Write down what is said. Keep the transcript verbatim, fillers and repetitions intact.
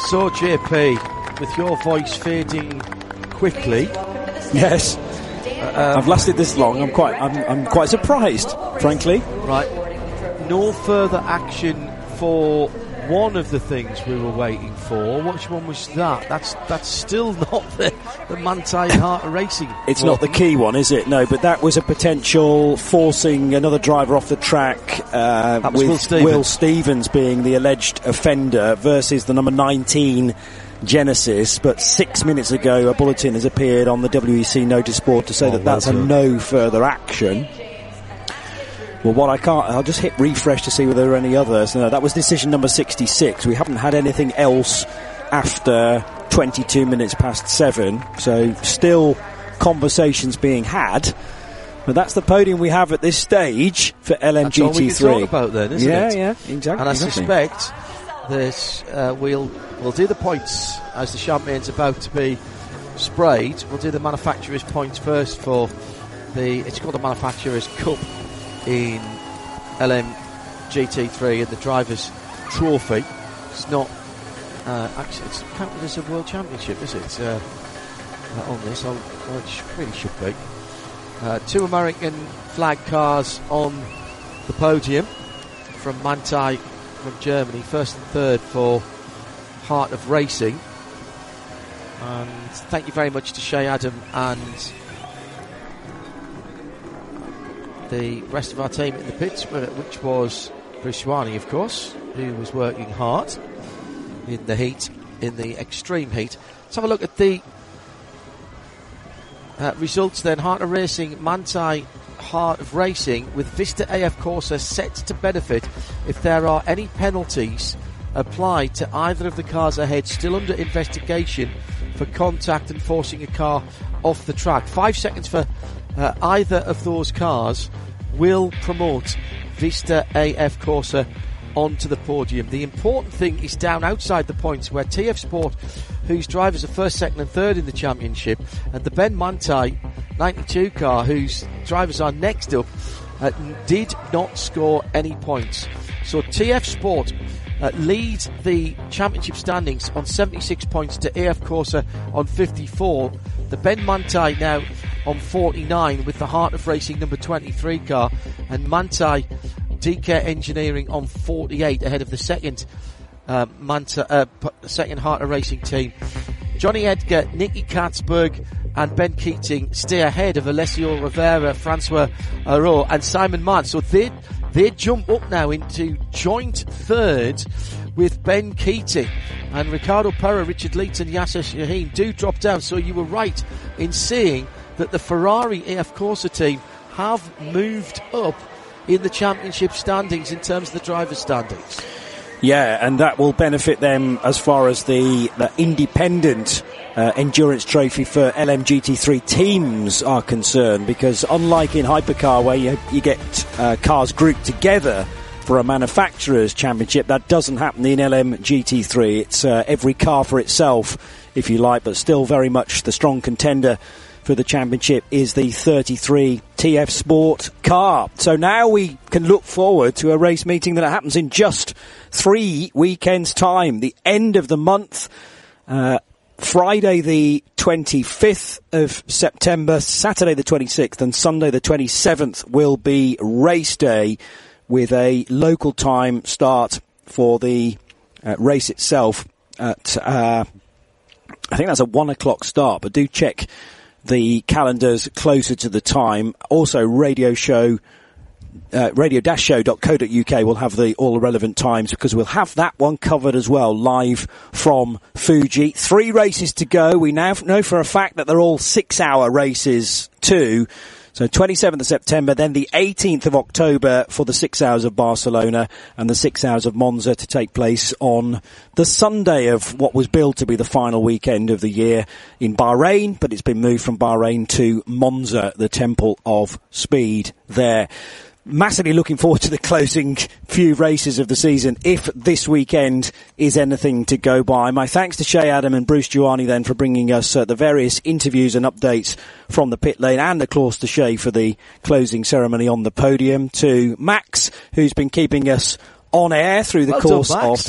So, J P, with your voice fading quickly. Yes. Um, I've lasted this long. I'm quite, I'm, I'm quite surprised, frankly. Right. No further action for one of the things we were waiting for. Which one was that? That's that's still not the, the Manthey Heart of Racing. It's one. Not the key one, is it? No, but that was a potential forcing another driver off the track. Uh, that was with Will Stevens. Will Stevens being the alleged offender versus the number nineteen Genesis. But six minutes ago, a bulletin has appeared on the W E C Notice board to say oh, that that's well a no further action. Well, what I can't, I'll just hit refresh to see whether there are any others. No, that was decision number sixty-six. We haven't had anything else after twenty-two minutes past seven. So still conversations being had. But that's the podium we have at this stage for L M G T three. That's all we can talk about then, isn't yeah, it? Yeah, yeah, exactly. And I exactly. suspect that uh, we'll, we'll do the points as the champagne's about to be sprayed. We'll do the manufacturer's points first for the, it's called the Manufacturer's Cup in L M G T three and the Drivers' Trophy. It's not uh, actually it's counted as a World Championship, is it? Uh, uh, on this, I'll, well, it should, really should be. Uh, two American flag cars on the podium from Manthey from Germany, first and third for Heart of Racing. And thank you very much to Shea Adam and the rest of our team in the pits, which was Bruce Swani, of course, who was working hard in the heat, in the extreme heat. Let's have a look at the uh, results then. Heart of Racing, Manthey Heart of Racing, with Vista A F Corsa set to benefit if there are any penalties applied to either of the cars ahead, still under investigation for contact and forcing a car off the track. Five seconds for Uh, either of those cars will promote Vista A F Corsa onto the podium. The important thing is down outside the points where T F Sport, whose drivers are first, second and third in the championship, and the Ben Manthey ninety-two car, whose drivers are next up, uh, did not score any points. So T F Sport uh, lead the championship standings on seventy-six points to A F Corsa on fifty-four. The Ben Manthey now on forty-nine with the Heart of Racing number twenty-three car, and Manthey D K Engineering on forty-eight ahead of the second uh, Manthey, uh, second Heart of Racing team. Johnny Edgar, Nicky Katzberg and Ben Keating stay ahead of Alessio Rivera, Francois Aroux and Simon Mann. So they they jump up now into joint third with Ben Keating, and Ricardo Perra, Richard Leeds and Yasser Shaheen do drop down. So you were right in saying that the Ferrari A F Corsa team have moved up in the championship standings in terms of the driver standings. Yeah, and that will benefit them as far as the, the independent uh, endurance trophy for L M G T three teams are concerned, because unlike in Hypercar where you, you get uh, cars grouped together for a manufacturer's championship, that doesn't happen in L M G T three. It's uh, every car for itself, if you like, but still very much the strong contender for the championship is the thirty-three T F Sport car. So now we can look forward to a race meeting that happens in just three weekends' time. The end of the month, uh, Friday the twenty-fifth of September, Saturday the twenty-sixth and Sunday the twenty-seventh will be race day, with a local time start for the uh, race itself at, uh, I think that's a one o'clock start, but do check the calendars closer to the time. Also, radio show, uh, radio dash show dot co dot uk will have the all the relevant times, because we'll have that one covered as well, live from Fuji. Three races to go. We now know for a fact that they're all six-hour races too. So twenty-seventh of September, then the eighteenth of October for the six hours of Barcelona and the six hours of Monza to take place on the Sunday of what was billed to be the final weekend of the year in Bahrain, but it's been moved from Bahrain to Monza, the Temple of Speed there. Massively looking forward to the closing few races of the season, if this weekend is anything to go by. My thanks to Shea Adam and Bruce Giuani then for bringing us uh, the various interviews and updates from the pit lane, and of course to Shea for the closing ceremony on the podium. To Max, who's been keeping us on air through the well course done, of